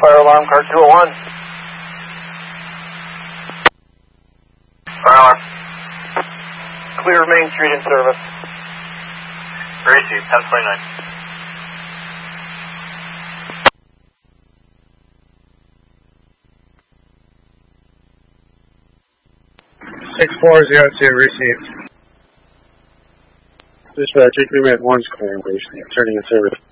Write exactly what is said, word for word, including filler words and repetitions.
Fire alarm, car two oh one. Fire alarm. Clear Main Street in service. Receive, ten twenty-nine. six four zero two, received. Dispatch, increment one's clearing, please. Turning in service.